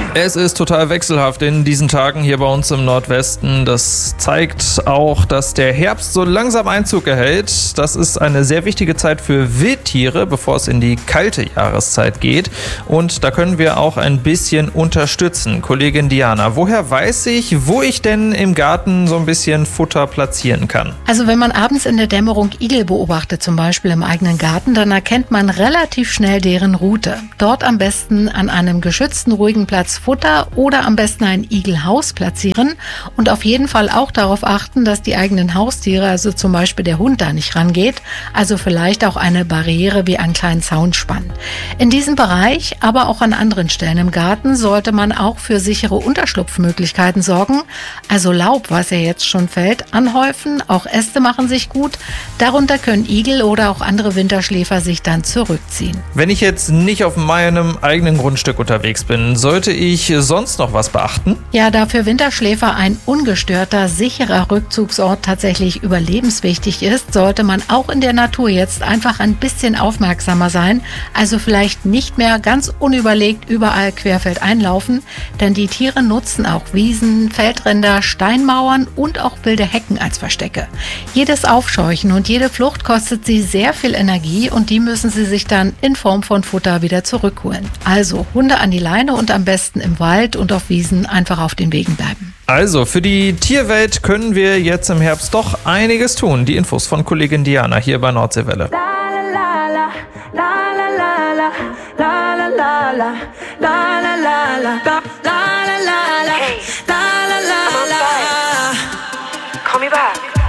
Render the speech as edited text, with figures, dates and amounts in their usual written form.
Es ist total wechselhaft in diesen Tagen hier bei uns im Nordwesten. Das zeigt auch, dass der Herbst so langsam Einzug erhält. Das ist eine sehr wichtige Zeit für Wildtiere, bevor es in die kalte Jahreszeit geht. Und da können wir auch ein bisschen unterstützen. Kollegin Diana, woher weiß ich, wo ich denn im Garten so ein bisschen Futter platzieren kann? Also wenn man abends in der Dämmerung Igel beobachtet, zum Beispiel im eigenen Garten, dann erkennt man relativ schnell deren Route. Dort am besten an einem geschützten, ruhigen Platz Futter oder am besten ein Igelhaus platzieren und auf jeden Fall auch darauf achten, dass die eigenen Haustiere, also zum Beispiel der Hund, da nicht rangeht, also vielleicht auch eine Barriere wie einen kleinen Zaun spannen. In diesem Bereich, aber auch an anderen Stellen im Garten, sollte man auch für sichere Unterschlupfmöglichkeiten sorgen, also Laub, was ja jetzt schon fällt, anhäufen, auch Äste machen sich gut, darunter können Igel oder auch andere Winterschläfer sich dann zurückziehen. Wenn ich jetzt nicht auf meinem eigenen Grundstück unterwegs bin, sollte ich sonst noch was beachten? Ja, da für Winterschläfer ein ungestörter, sicherer Rückzugsort tatsächlich überlebenswichtig ist, sollte man auch in der Natur jetzt einfach ein bisschen aufmerksamer sein. Also vielleicht nicht mehr ganz unüberlegt überall querfeld einlaufen, denn die Tiere nutzen auch Wiesen, Feldränder, Steinmauern und auch wilde Hecken als Verstecke. Jedes Aufscheuchen und jede Flucht kostet sie sehr viel Energie und die müssen sie sich dann in Form von Futter wieder zurückholen. Also Hunde an die Leine und am besten im Wald und auf Wiesen einfach auf den Wegen bleiben. Also, für die Tierwelt können wir jetzt im Herbst doch einiges tun. Die Infos von Kollegin Diana hier bei Nordseewelle. Hey, call me back.